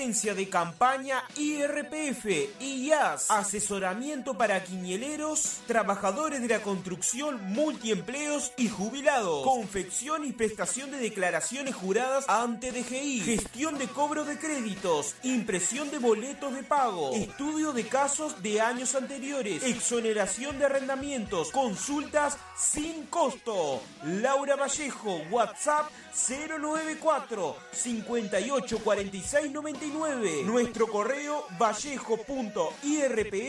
Agencia de campaña IRPF y IAS, asesoramiento para quinieleros, trabajadores de la construcción, multiempleos y jubilados, confección y prestación de declaraciones juradas ante DGI, gestión de cobro de créditos, impresión de boletos de pago, estudio de casos de años anteriores, exoneración de arrendamientos, consultas sin costo. Laura Vallejo, WhatsApp 094 58 46 99. Nuestro correo vallejo.irpf